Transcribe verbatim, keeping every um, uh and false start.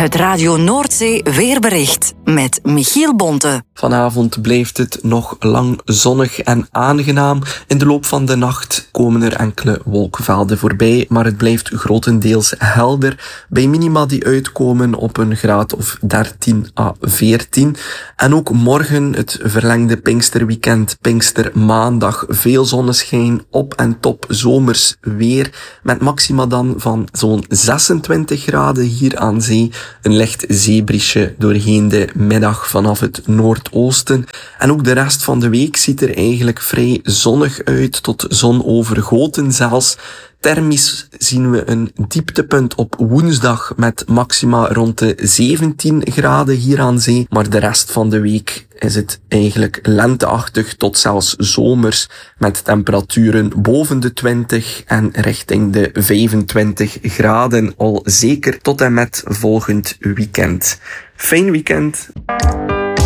Het Radio Noordzee weerbericht met Michiel Bonte. Vanavond blijft het nog lang zonnig en aangenaam. In de loop van de nacht komen er enkele wolkenvelden voorbij, maar het blijft grotendeels helder, bij minima die uitkomen op een graad of dertien à veertien. En ook morgen, het verlengde Pinksterweekend, Pinkstermaandag, veel zonneschijn, op en top zomers weer, met maxima dan van zo'n zesentwintig graden hier aan zee, een licht zeebriesje doorheen de middag vanaf het noordoosten. En ook de rest van de week ziet er eigenlijk vrij zonnig uit, tot zonovergoten zelfs. Thermisch zien we een dieptepunt op woensdag met maxima rond de zeventien graden hier aan zee. Maar de rest van de week is het eigenlijk lenteachtig tot zelfs zomers met temperaturen boven de twintig en richting de vijfentwintig graden al zeker tot en met volgend weekend. Fijn weekend!